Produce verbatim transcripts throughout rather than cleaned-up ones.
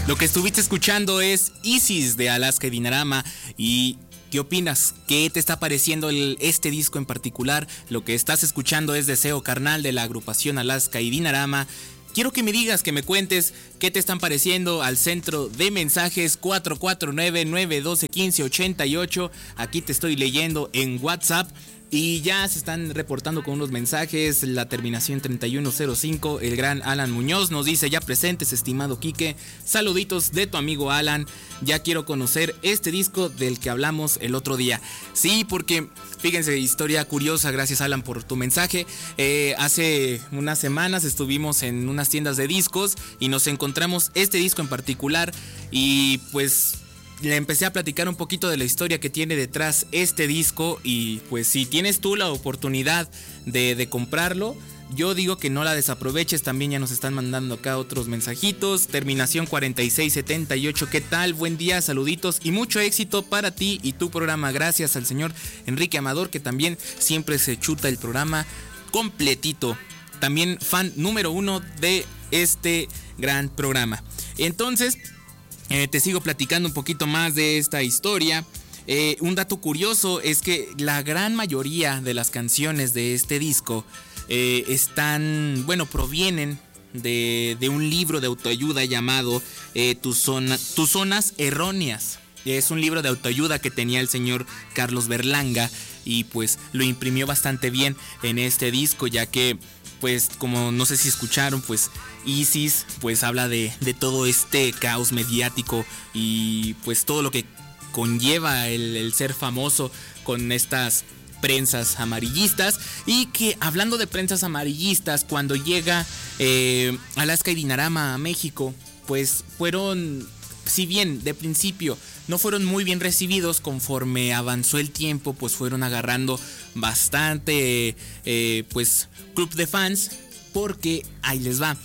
Lo que estuviste escuchando es Isis de Alaska y Dinarama. ¿Y qué opinas? ¿Qué te está pareciendo el, este disco en particular? Lo que estás escuchando es Deseo Carnal de la agrupación Alaska y Dinarama. Quiero que me digas, que me cuentes qué te están pareciendo al centro de mensajes cuatro cuatro nueve, nueve uno dos, uno cinco ocho ocho. Aquí te estoy leyendo en WhatsApp. Y ya se están reportando con unos mensajes. La terminación treinta y uno cero cinco. El gran Alan Muñoz nos dice: ya presentes, estimado Quique. Saluditos de tu amigo Alan. Ya quiero conocer este disco del que hablamos el otro día. Sí, porque fíjense, historia curiosa. Gracias, Alan, por tu mensaje. eh, Hace unas semanas estuvimos en unas tiendas de discos y nos encontramos este disco en particular. Y pues le empecé a platicar un poquito de la historia que tiene detrás este disco. Y pues si tienes tú la oportunidad de, de comprarlo, yo digo que no la desaproveches. También ya nos están mandando acá otros mensajitos. Terminación cuarenta y seis setenta y ocho. ¿Qué tal? Buen día, saluditos y mucho éxito para ti y tu programa. Gracias al señor Enrique Amador, que también siempre se chuta el programa completito. También fan número uno de este gran programa. Entonces, Eh, te sigo platicando un poquito más de esta historia. Eh, un dato curioso es que la gran mayoría de las canciones de este disco eh, están, bueno, provienen de, de un libro de autoayuda llamado eh, Tus, zona, Tus Zonas Erróneas. Es un libro de autoayuda que tenía el señor Carlos Berlanga y pues lo imprimió bastante bien en este disco, ya que pues como no sé si escucharon, pues Isis pues habla de, de todo este caos mediático y pues todo lo que conlleva el, el ser famoso con estas prensas amarillistas. Y que hablando de prensas amarillistas, cuando llega eh, Alaska y Dinarama a México, pues fueron, si bien de principio no fueron muy bien recibidos, conforme avanzó el tiempo pues fueron agarrando bastante eh, pues club de fans, porque ahí les va.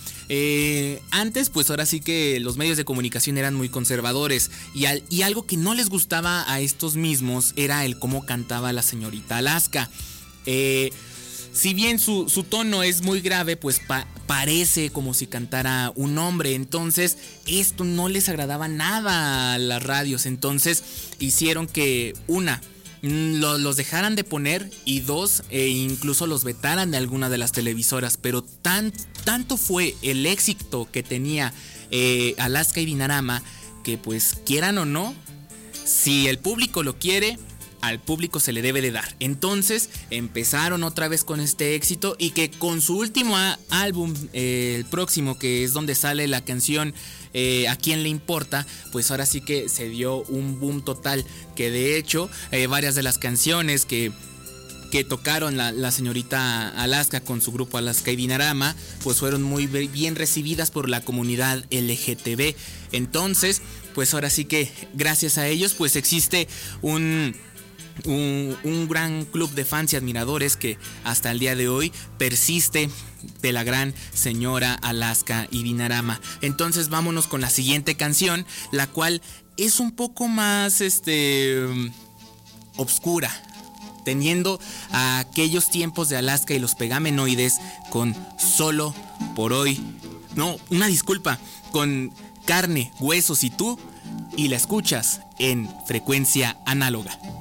Eh, antes pues ahora sí que los medios de comunicación eran muy conservadores y, al, y algo que no les gustaba a estos mismos era el cómo cantaba la señorita Alaska. Eh, si bien su, su tono es muy grave, pues pa- parece como si cantara un hombre. Entonces esto no les agradaba nada a las radios. Entonces hicieron que una, lo, los dejaran de poner, y dos, e incluso los vetaran de alguna de las televisoras. Pero tan, tanto fue el éxito que tenía eh, Alaska y Dinarama, que pues quieran o no, si el público lo quiere, al público se le debe de dar. Entonces empezaron otra vez con este éxito, y que con su último a- álbum, eh, el próximo, que es donde sale la canción eh, ¿A quién le importa?, pues ahora sí que se dio un boom total, que de hecho eh, varias de las canciones que que tocaron la, la señorita Alaska con su grupo Alaska y Dinarama, pues fueron muy bien recibidas por la comunidad L G T B. Entonces, pues ahora sí que gracias a ellos pues existe un Un, un gran club de fans y admiradores que hasta el día de hoy persiste de la gran señora Alaska y Dinarama. Entonces vámonos con la siguiente canción, la cual es un poco más este obscura, teniendo a aquellos tiempos de Alaska y los Pegamenoides con Solo por Hoy. No, una disculpa, con Carne, Huesos y Tú, y la escuchas en Frecuencia Análoga.